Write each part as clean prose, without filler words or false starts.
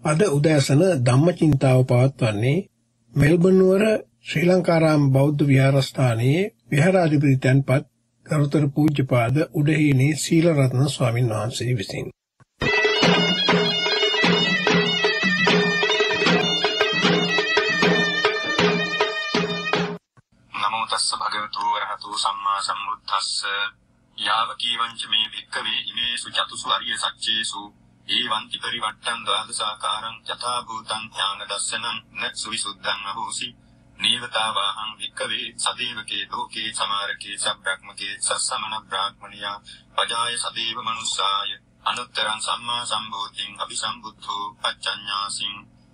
අද උදෑසන ධම්මචින්තාව පවත්වන්නේ මෙල්බන් නුවර ශ්‍රී ලංකාරාම බෞද්ධ විහාරස්ථානයේ විහාරාධිපති තැන්පත් ගරුතර පූජ්‍යපාද උඩහේනේ සීලරත්න ස්වාමීන් වහන්සේ විසින්. නමෝ තස්ස භගවතු වරහතු සම්මා සම්බුද්දස්ස යාව කීවංච මේ වික්කවේ ඉමේසු චතුසු අරිය සච්චේසු ඒවන්ති පරිවට්ටං ද්වාදසාකාරං යථා භූතං ඥාන දස්සනං න සුවිසුද්ධං අහෝසි නීවතාවාහං වික්කවේ සදේවකේ ලෝකේ සමාරකේ සබ්‍රාහ්මකේ සස්සමන බ්‍රාහ්මණියා පජාය සදේව මනුස්සාය අනුත්තරං සම්මා සම්බෝධිං අபிසම්බුද්ධෝ පච්චඤ්ඤාසින්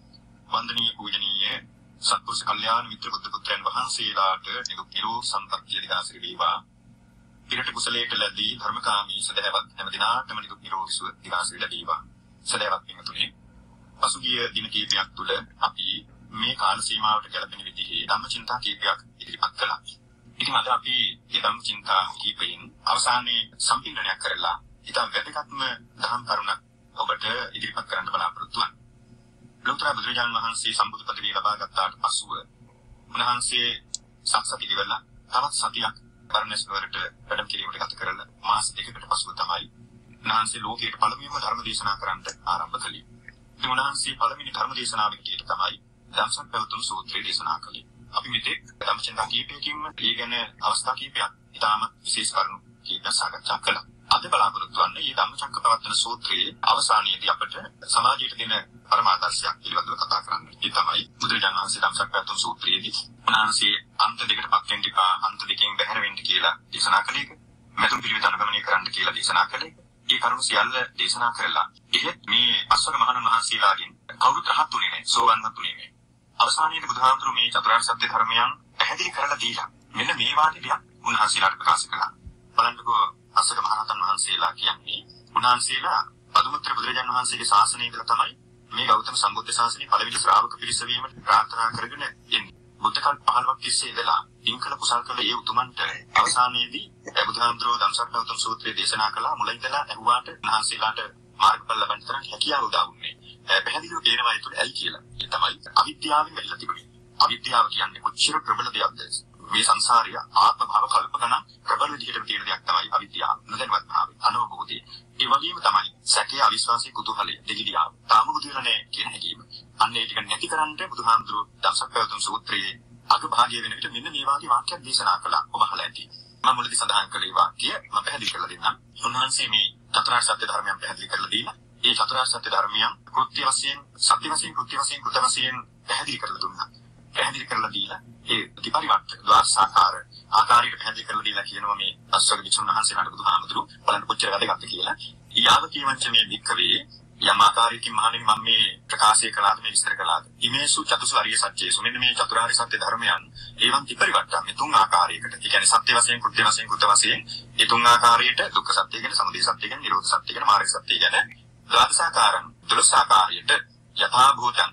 වන්දනීය පූජනීය සත්පුරුෂ කල්යාණ මිත්‍ර බුද්ධ පුත්‍රයන් වහන්සේලාට නිරෝගී සම්පත්තිය දිගාසිරි වේවා. පිරට කුසලයට ලැබී ධර්මකාමී සදහවත් හැම දිනාටම නිරෝගී සුව දිගාසිරි ලැබේවා. සදහවත් පින්තුනේ පසුගිය දින කිහිපයක් තුළ අපි මේ කාල සීමාවට ගැලපෙන විදිහේ ධම්මචින්තා කීපයක් ඉදිරිපත් කළා. ඉතින් අද අපි මේ ධම්මචින්තා කීපයෙන් අවසානයේ සම්පූර්ණයක් කරලා ඉතින් වැදගත්ම ධර්ම කරුණක් ඔබට ඉදිරිපත් කරන්න බලාපොරොත්තු වෙනවා. ලෝතර බුදුරජාණන් වහන්සේ සම්බුදු පදවිය ලබා ගත්තාට පසුව උන්වහන්සේ සත්සති දිවලා තවත් සතියක් බර්ණස් නුවරට වැඩම කිරීමට ගත කරලා මාස දෙකකට පසුව තමයි උන්වහන්සේ ලෝකයට පළමුවෙන්ම ධර්ම දේශනා කරන්නට ආරම්භ කළේ. ඉතින් උන්වහන්සේ පළවෙනි ධර්ම දේශනාව විදිහට තමයි ධම්සම්පවතුන් සූත්‍රය දේශනා කළේ. අපි මෙතෙක් ධම්මචින්තා කීපයකින්ම ඒ ගැන අවස්ථා කීපයක් ඉතාම විශේෂ කරුණු කීපයක් සාකච්ඡා කළා. අද බලාපොරොත්තු වෙන්නේ මේ ධම්මචක්කපවත්තන සූත්‍රයේ අවසානයේදී අපට සමාජයට දෙන පරමාදර්ශයක් පිළිබඳව කතා කරන්න. ඒ තමයි බුදුරජාණන් වහන්සේ ධම්මචක්කපවත්තන සූත්‍රයේදී උන්වහන්සේ අන්ත දෙකට පත් වෙන්න එපා, අන්ත දෙකෙන් බැහැර වෙන්න කියලා දේශනා කළේක. මෙතුන් පිළිවෙත අනුගමනය කරන්න කියලා දේශනා කළේක. ඒ කරුණු සියල්ල දේශනා කරලා එහෙත් මේ අස්වග මහණන් වහන්සේලාගෙන් කවුරුත් රහත් උනේ නැහැ, සෝවන්වත් උනේ නැහැ. අවසානයේදී බුදුහාමුදුරුවෝ මේ චතුරාර්ය සත්‍ය ධර්මයන් පැහැදිලි කරලා දීලා මෙන්න මේ වාගේ දෙයක් උන්වහන්සේලාට ප්‍රකාශ කළා. බලන්නකෝ අස්වග මහරහතන් වහන්සේලා කියන්නේ උන්වහන්සේලා පදුමුත්‍ර බුදුරජාණන් වහන්සේගේ ශාසනය ඉඳලා තමයි මේ ගෞතම සම්බුද්ධ ශාසනයේ පළවෙනි ශ්‍රාවක පිරිස වීමට ප්‍රාර්ථනා කරගෙන එන්නේ. බුද්ධ කල් 15ක් තිස්සේ ඉඳලා ඉන්කල කුසල් කළ ඒ උතුමන්ට අවසානයේදී බුදුහාමුදුරුවෝ ධම්සක්කවතුන් සූත්‍රය දේශනා කළා. මුල ඉඳලා ඇහුවාට උන්වහන්සේලාට මාර්ගඵල ලබන්න තරම් හැකියාව උදා වුණේ. පැහැදිලිව කියනවා ඒතුළ ඇයි කියලා. ඒ තමයි අවිද්‍යාවෙන් වෙලා තිබුණේ. අවිද්‍යාව කියන්නේ කොච්චර ප්‍රබල දෙයක්ද? මේ සංසාරය ආත්ම භාව කල්ප ගණන් ප්‍රබල විදිහට තියෙන දෙයක් තමයි අවිද්‍යාව. නොදැනුවත් භාවය, අනවබෝධය. ඒ වගේම තමයි සැකය, අවිශ්වාසය, කුතුහලය, දෙගිඩියාව. තාම බුදු වෙලා නැහැ කියන හැඟීම. අන්න ඒ ටික නැති කරන්න බුදුහාමුදුරුවෝ ධම්සක්කවතුන් සූත්‍රයේ අග භාගය වෙන විට මෙන්න මේ වාගේ වාක්‍යයක් දේශනා කළා. ඔබ අහලා ඇති. මම මුලදී සඳහන් කළේ වාක්‍ය මම පැහැදිලි කරලා දෙන්නම්. උන්වහන්සේ මේ චතුරාර්ය සත්‍ය ධර්මයන් පැහැදිලි කරලා දීලා ඒ චතුරාර්ය සත්‍ය ධර්මයන් කෘත්‍ය වශයෙන්, සත්‍ය වශයෙන්, කෘත්‍ය වශයෙන්, කෘත වශයෙන් පැහැදිලි කරලා දුන්නා. පැහැදිලි කරලා දීලා ඒ ත්‍රිපරිවර්ත ද්වාසාකාර ආකාරයට පැහැදිලි කරලා දීලා කියනවා මේ අස්වග විසුණු වහන්සේලාට බුදුහාමුදුරුවෝ බලන්න කොච්චර වැදගත්ද කියලා. ඊයාව කියවන්ච මේ වික්කවේ යම් ආකාරයකින් මහණෙනි මම මේ ප්‍රකාශය කළාද, මේ විස්තර කළාද? ඉමේසු චතුසු අරිය සත්‍යේසු. මෙන්න මේ චතුරාර්ය සත්‍ය ධර්මයන් ඒවන් ත්‍රිපරිවර්ත මේ තුන් ආකාරයකට. ඒ කියන්නේ සත්‍ය වශයෙන්, කෘත්‍ය වශයෙන්, කෘත වශයෙන් ඒ තුන් ආකාරයට දුක්ඛ සත්‍ය ගැන, සමුදය සත්‍ය ගැන, නිරෝධ සත්‍ය ගැන, මාර්ග සත්‍ය ගැන ද්වාදසාකාරං 12 ආකාරයට යථා භූතං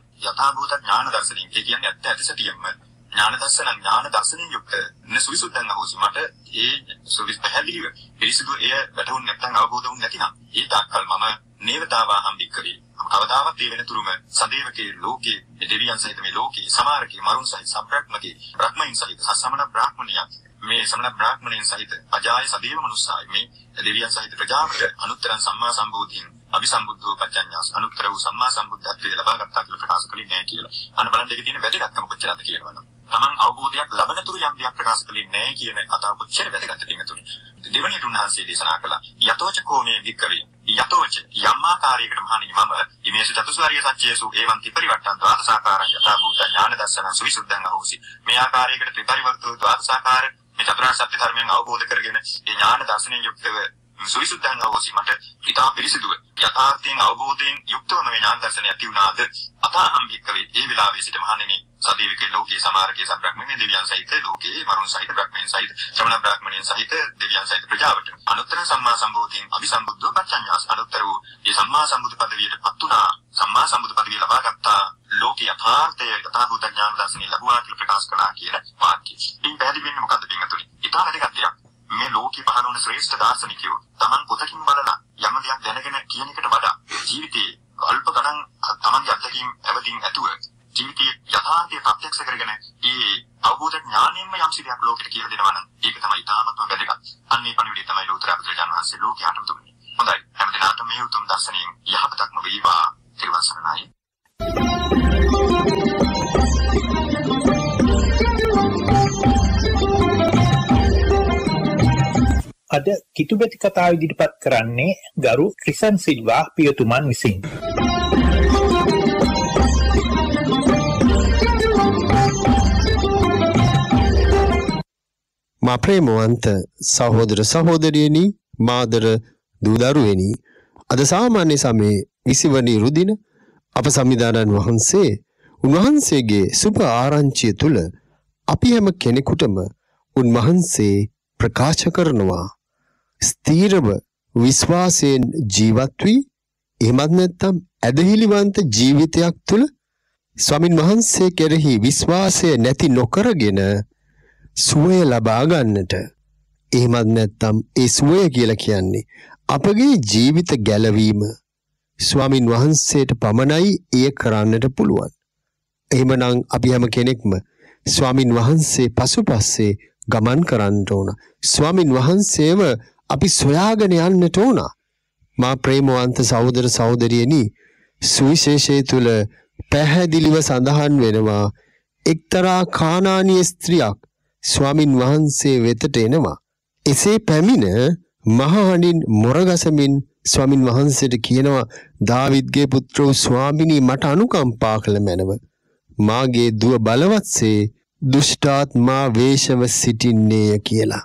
ඥාන දර්ශනයෙන් කියන්නේ ඇත්ත ඇතිසතියෙම ඥාන දර්ශනයෙන් යුක්ත නසුවිසුද්ධං අහෝසි. මට ඒ සුවිස් පැහැදිලිව පිරිසිදු එය වැටහුන්නේ නැත්නම් අවබෝධ වුනේ නැතිනම් ඒ තාක්කල් මම නේවතාවාහම් වික්කවේ කවදාවත් ඒ වෙනතුරුම සදේවකේ ලෝකේ දෙවියන් සහිත මේ ලෝකේ සමාරකේ මරුන් සහිත සබ්‍රාහ්මකේ බ්‍රහ්මයන් සහිත සස්සමන බ්‍රාහ්මණිය මේ සමන බ්‍රාහ්මණයන් සහිත අජාය සදේව මනුස්සාය මේ දෙවියන් සහිත ප්‍රජාවට අනුත්තරං සම්මා සම්බෝධින් අபிසම්බුද්ධෝ පච්චඤ්ඤාස අනුත්තර වූ සම්මා සම්බුද්ධත්වයේ ලබා ගත්තා කියලා ප්‍රකාශ කළේ නැහැ කියලා. අන්න බලන්න දෙකේ තියෙන වැදගත්කම කොච්චරද කියනවනම්. Taman අවබෝධයක් ලබන තුරු යම් දෙයක් ප්‍රකාශ කළේ නැහැ කියන කතාව කොච්චර වැදගත්ද කියනතුනේ. දෙවනි උන්වහන්සේ දේශනා කළා යතෝච කෝමේ වික්කවේ යතෝච යම් ආකාරයකට මහණෙනි මම ඉමේසු චතුස්වර්ගීය සත්‍යයේසු ඒවන් ත්‍රිපරිවර්තන ද්වාදසාකාරං යථා භූත ඥාන දර්ශන සුවිසුද්ධං අහෝසි. මේ ආකාරයකට ත්‍රිපරිවර්තන ද්වාදසාකාර මේ චතුරාර්ය සත්‍ය ධර්මයෙන් අවබෝධ කරගෙන ඒ ඥාන දර්ශනයෙන් යුක්තව සුවිසුද්ධං අහෝසි මට ඊටා පිරිසිදුව යථාර්ථයෙන් අවබෝධයෙන් යුක්තව මේ ඥාන දර්ශනය ඇති වුණාද අතහම් වික්කවේ ඒ විලාවේ සිට මහණෙනි සදේවිකේ ලෝකේ සමාරකේ සබ්‍රාහ්මණේ දෙවියන් සහිත ලෝකේ මරුන් සහිත බ්‍රහ්මයන් සහිත ශ්‍රමණ බ්‍රාහ්මණයන් සහිත දෙවියන් සහිත ප්‍රජාවට අනුත්තර සම්මා සම්බෝධියෙන් අபிසම්බුද්ධෝ පච්චඤ්ඤාස අනුත්තර වූ මේ සම්මා සම්බුද්ධ පදවියට පත් වුණා. සම්මා සම්බුද්ධ පදවිය ලබා ගත්තා. ලෝකේ යථාර්ථය යථාභූත ඥාන දර්ශනය ලැබුවා කියලා ප්‍රකාශ කළා කියලා වාක්‍යය. ඉතින් පැහැදිලි වෙන්නේ මොකද්ද පින්තුනි? ඊටම වැදගත් දෙයක්. මේ ලෝකේ පහළ වුණ ශ්‍රේෂ්ඨ දාර්ශනිකයෝ Taman පොතකින් බලලා යම් දෙයක් දැනගෙන කියන එකට වඩා ජීවිතේ අල්ප ගණන් තමන්ගේ අත්දැකීම් අවබෝධයකින් ඇතුව ජීවිතයේ යථාර්ථය ප්‍රත්‍යක්ෂ කරගෙන ඒ අවබෝධ ඥාණයෙන්ම යම්සි දෙයක් ලෝකෙට කියලා දෙනවා නම් ඒක තමයි තාමත්ම වැදගත්. අන්න ඒ පණිවිඩය තමයි ලෝතර බුදුරජාණන් වහන්සේ ලෝකයාටම දුන්නේ. හොඳයි. හැමදෙනාටම මේ උතුම් දර්ශනයෙන් යහපතක්ම වේවා. ත්‍රිවන් සරණයි. අද කිතුබැති කතාව ඉදිරිපත් කරන්නේ ගරු ක්‍රිසන් සිල්වා පියතුමන් විසින්. මා ප්‍රේමවන්ත සහෝදර සහෝදරියනි, මාදර දූ දරුවෙනි, අද සාමාන්‍ය සමයේ 20 වනි රුදින අප සම්විධානන් වහන්සේ උන්වහන්සේගේ සුභ ආරංචිය තුල අපි හැම කෙනෙකුටම උන්වහන්සේ ප්‍රකාශ කරනවා ස්ථීරව විශ්වාසයෙන් ජීවත් වී එහෙමත් නැත්නම් ඇදහිලිවන්ත ජීවිතයක් තුළ ස්වාමින් වහන්සේ කෙරෙහි විශ්වාසය නැති නොකරගෙන සුවය ලබා ගන්නට. එහෙමත් නැත්නම් ඒ සුවය කියලා කියන්නේ අපගේ ජීවිත ගැලවීම. ස්වාමින් වහන්සේට පමණයි එය කරන්නට පුළුවන්. එහෙමනම් අපි හැම කෙනෙක්ම ස්වාමින් වහන්සේ පසුපස්සේ ගමන් කරන්න ඕන. ස්වාමින් වහන්සේව අපි සොයාගෙන යන්නට ඕන. මා ප්‍රේමවන්ත සහෝදර සහෝදරියනි, සුවිශේෂය තුල පැහැදිලිව සඳහන් වෙනවා එක්තරා කානානීය ස්ත්‍රියක් ස්වාමින් වහන්සේ වෙතට එනවා. එසේ පැමිණ මහහඬින් මොරගසමින් ස්වාමින් වහන්සේට කියනවා, දාවිද්ගේ පුත්‍ර වූ ස්වාමිනී, මට අනුකම්පා කළ මැනව. මාගේ දුව බලවත්සේ දුෂ්ටාත්මා වේශව සිටින්නේය කියලා.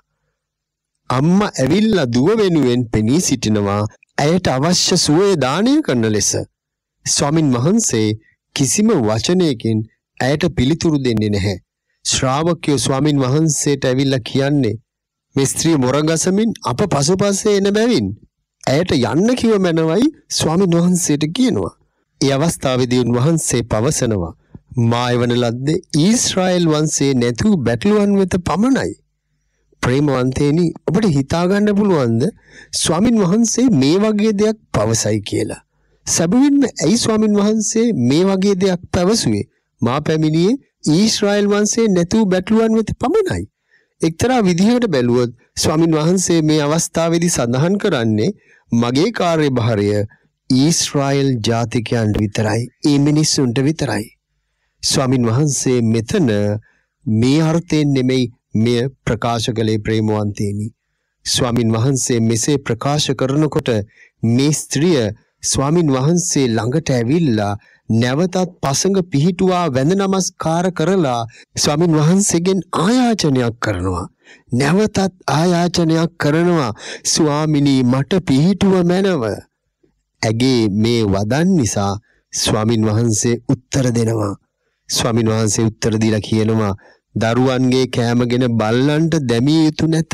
අම්මා ඇවිල්ලා දුව වෙනුවෙන් පෙනී සිටිනවා ඇයට අවශ්‍ය සුවය දානය කරන ලෙස. ස්වාමින් වහන්සේ කිසිම වචනයකින් ඇයට පිළිතුරු දෙන්නේ නැහැ. ශ්‍රාවකයෝ ස්වාමින් වහන්සේට ඇවිල්ලා කියන්නේ මේ ස්ත්‍රිය මොරගසමින් අප පසුපස්සේ එන බැවින් ඇයට යන්න කිව මැනවයි ස්වාමින් වහන්සේට කියනවා. ඒ අවස්ථාවේදී උන්වහන්සේ පවසනවා, මා එවන ලද්දේ ඊශ්‍රායෙල් වංශයේ නැතු බැටළුවන් වෙත පමණයි. ප්‍රේමවන්තේනි, ඔබට හිතා ගන්න පුළුවන්ද ස්වාමින් වහන්සේ මේ වගේ දෙයක් පවසයි කියලා? සැබවින්ම ඇයි ස්වාමින් වහන්සේ මේ වගේ දෙයක් පැවසුවේ? මා පැමිණියේ ඊශ්‍රායෙල් වංශයේ නැතු බැටළුවන් වෙත පමණයි. එක්තරා විදිහකට බැලුවොත් ස්වාමින් වහන්සේ මේ අවස්ථාවේදී සඳහන් කරන්නේ මගේ කාර්යභාරය ඊශ්‍රායෙල් ජාතිකයන්ට විතරයි, ඒ මිනිස්සුන්ට විතරයි. ස්වාමින් වහන්සේ මෙතන මේ අර්ථයෙන් නෙමෙයි මෙය ප්‍රකාශ කළේ. ප්‍රේමවන්තේනි, ස්වාමින් වහන්සේ මෙසේ ප්‍රකාශ කරනකොට මේ ස්ත්‍රිය ස්වාමින් වහන්සේ ළඟට ඇවිල්ලා නැවතත් පසඟ පිහිටුවා වැඳ නමස්කාර කරලා ස්වාමින් වහන්සේගෙන් ආයාචනයක් කරනවා. නැවතත් ආයාචනයක් කරනවා, ස්වාමිනී මට පිහිටුව මැනව. ඇගේ මේ වදන් නිසා ස්වාමින් වහන්සේ උත්තර දෙනවා. ස්වාමින් වහන්සේ උත්තර දීලා කියනවා, දරුවන්ගේ කෑමගෙන බල්ලන්ට දැමිය යුතු නැත.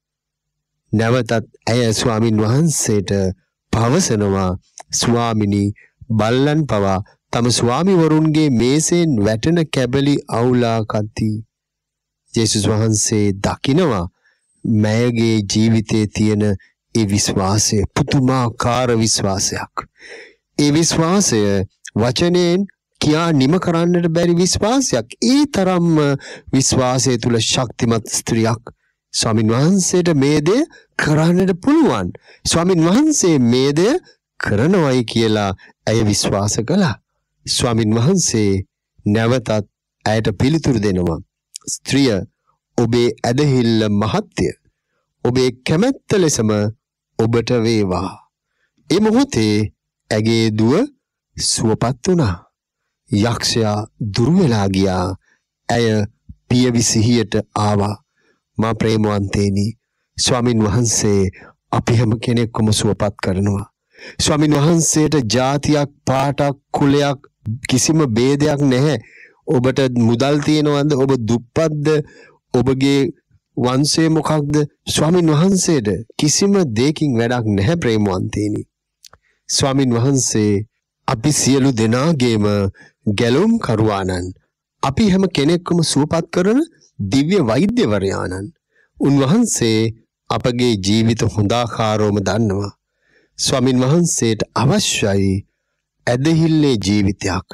නැවතත් ඇය ස්වාමින් වහන්සේට පවසනවා, ස්වාමිනී බල්ලන් පවා තම ස්වාමිවරුන්ගේ මේසෙන් වැටෙන කැබලි අවුලා කති. යේසුස් වහන්සේ දකිනවා මෑගේ ජීවිතයේ තියෙන ඒ විශ්වාසය, පුදුමාකාර විශ්වාසයක්. ඒ විශ්වාසය වචනයෙන් කියා නිම කරන්නට බැරි විශ්වාසයක්. ඒ තරම්ම විශ්වාසය තුල ශක්තිමත් ස්ත්‍රියක්. ස්වාමින් වහන්සේට මේ දේ කරන්නට පුළුවන්. ස්වාමින් වහන්සේ මේ දේ කරනවයි කියලා ඇය විශ්වාස කළා. ස්වාමින් වහන්සේ නැවතත් ඇයට පිළිතුරු දෙනවා, ස්ත්‍රිය ඔබේ ඇදහිල්ල මහත්ය. ඔබේ කැමැත්ත ලෙසම ඔබට වේවා. ඒ මොහොතේ ඇගේ දුව සුවපත් වුණා. යක්ෂයා දුර වෙලා ගියා. ඇය පියවි සිහියට ආවා. මා ප්‍රේමවන්තේනි, ස්වාමින් වහන්සේ අපි හැම කෙනෙක්වම සුවපත් කරනවා. ස්වාමින් වහන්සේට ජාතියක්, පාටක්, කුලයක් කිසිම ભેදයක් නැහැ. ඔබට මුදල් තියෙනවද? ඔබ දුප්පත්ද? ඔබගේ වංශය මොකක්ද? ස්වාමින් වහන්සේට කිසිම දෙයකින් වැඩක් නැහැ. ප්‍රේමවන්තේනි, ස්වාමින් වහන්සේ අපි සියලු දෙනාගේම ගැලුම් කරුවාණන්, අපි හැම කෙනෙක්වම සුවපත් කරන දිව්‍ය වෛද්‍යවරයාණන්. උන්වහන්සේ අපගේ ජීවිත හොඳාකාරවම දන්නවා. ස්වාමින් වහන්සේට අවශ්‍යයි ඇදහිල්ලේ ජීවිතයක්,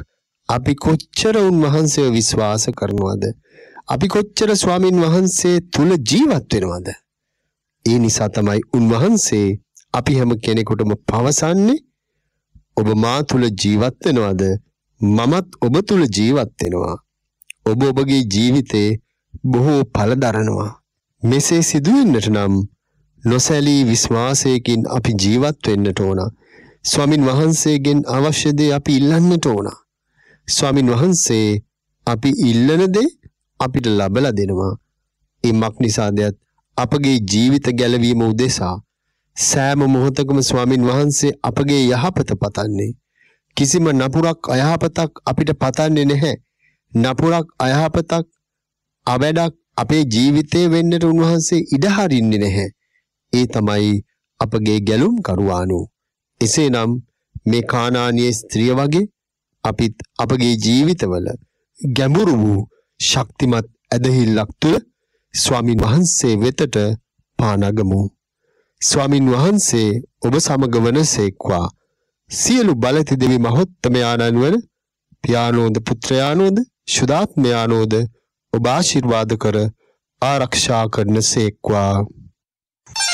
අපි කොච්චර උන්වහන්සේව විශ්වාස කරනවද? අපි කොච්චර ස්වාමින් වහන්සේ තුල ජීවත් වෙනවද? ඒ නිසා තමයි උන්වහන්සේ අපි හැම කෙනෙකුටම පවසන්නේ ඔබ මා තුල ජීවත් වෙනවද? මමත් ඔබ තුල ජීවත් වෙනවා. ඔබ ඔබගේ ජීවිතේ බොහෝ ඵල දරනවා. මෙසේ සිදුවෙන්නට නම් නොසැලී විශ්වාසයකින් අපි ජීවත් වෙන්නට ඕන. ස්වාමින් වහන්සේගෙන් අවශ්‍ය දේ අපි ඉල්ලන්නට ඕන. ස්වාමින් වහන්සේ අපි ඉල්ලන දේ අපිට ලබලා දෙනවා. ඒ මක් නිසාද අපගේ ජීවිත ගැලවීම උදෙසා සෑම මොහොතකම ස්වාමින් වහන්සේ අපගේ යහපත පතන්නේ. කිසිම නපුරක් අයහපතක් අපිට පතන්නේ නැහැ. නපුරක් අයහපතක් අවැඩක් අපේ ජීවිතේ වෙන්නට උන්වහන්සේ ඉඩ හරින්නේ නැහැ. ඒ තමයි අපගේ ගැලුම් කරුවානු. එසේනම් මේ කානානීය ස්ත්‍රිය වගේ අපිත් අපගේ ජීවිතවල ගැඹුරු වූ ශක්තිමත් ඇදහිල්ලක් තුළ ස්වාමින් වහන්සේ වෙතට පානගමු. ස්වාමින් වහන්සේ ඔබ සමග වනසේක්වා. සියලු බලති දෙවි මහොත්තමයාණන් වන පියානෝද පුත්‍රයානෝද ශුද්ධාත්මයානෝද ඔබ ආශිර්වාද කර ආරක්ෂා කරන සේක්වා.